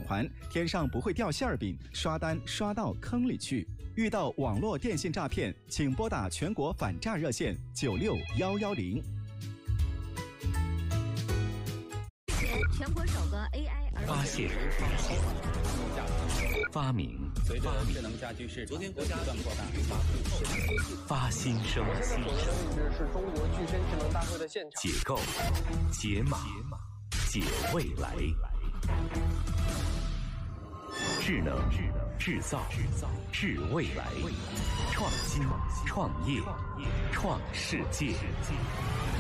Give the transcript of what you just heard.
还，天上不会掉馅儿饼，刷单刷到坑里去。遇到网络电信诈骗，请拨打全国反诈热线96110。 全国首个 AI 发现、发明、 随着智能家居市场不断扩大， 发新生、 现在所在的位置是中国具身智能大会的现场。 解构、解码、解未来。智能、制造、智未来，创新、创业、创世界。